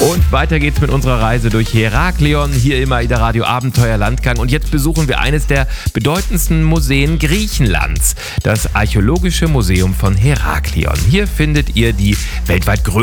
Und weiter geht's mit unserer Reise durch Heraklion, hier im AIDA Radio Abenteuer Landgang. Und jetzt besuchen wir eines der bedeutendsten Museen Griechenlands, das Archäologische Museum von Heraklion. Hier findet ihr die weltweit größte